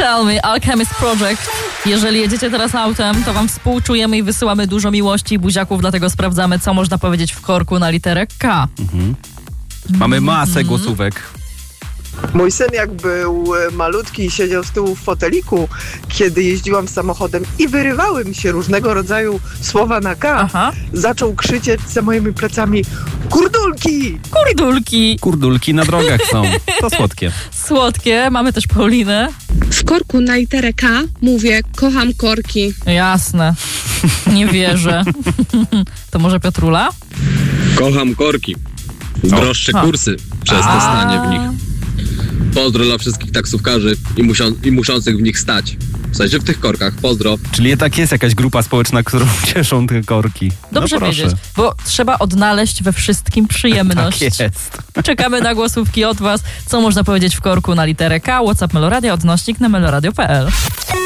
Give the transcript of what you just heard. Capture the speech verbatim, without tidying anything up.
Tell Me, Alchemist Project. Jeżeli jedziecie teraz autem, to wam współczujemy i wysyłamy dużo miłości i buziaków, dlatego sprawdzamy, co można powiedzieć w korku na literę K. Mhm. Mamy masę mm. głosówek. Mój syn jak był malutki i siedział z tyłu w foteliku, kiedy jeździłam samochodem i wyrywały mi się różnego rodzaju słowa na K, Aha. zaczął krzyczeć za moimi plecami: kurdulki! Kurdulki! Kurdulki na drogach są. To słodkie. Słodkie. Mamy też Paulinę. W korku na literę K mówię: kocham korki. Jasne. Nie wierzę. To może Piotrula? Kocham korki. Droższe O. kursy przez te stanie w nich. Pozdro dla wszystkich taksówkarzy i, musią, i muszących w nich stać. W sensie w tych korkach. Pozdro. Czyli jednak jest jakaś grupa społeczna, którą cieszą te korki. Dobrze no wiedzieć, bo trzeba odnaleźć we wszystkim przyjemność. Tak jest. Czekamy na głosówki od was. Co można powiedzieć w korku na literę K? WhatsApp Meloradia, odnośnik na meloradio kropka p l.